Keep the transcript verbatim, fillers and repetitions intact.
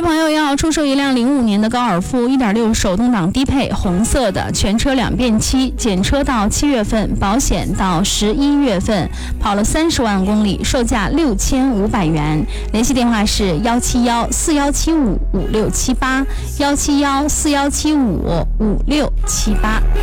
朋友要出售一辆零五年的高尔夫 一点六 手动挡低配，红色的，全车两变期，检车到七月份，保险到十一月份，跑了三十万公里，售价六千五百元。联系电话是幺七幺四幺七五五六七八，幺七幺四幺七五五六七八。